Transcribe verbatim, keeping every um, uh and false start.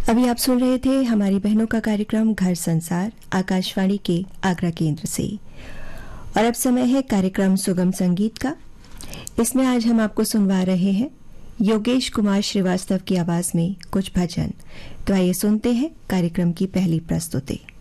अभी आप सुन रहे थे हमारी बहनों का कार्यक्रम घर संसार आकाशवाणी के आगरा केंद्र से। और अब समय है कार्यक्रम सुगम संगीत का। इसमें आज हम आपको सुनवा रहे हैं योगेश कुमार श्रीवास्तव की आवाज में कुछ भजन। तो आइए सुनते हैं कार्यक्रम की पहली प्रस्तुति।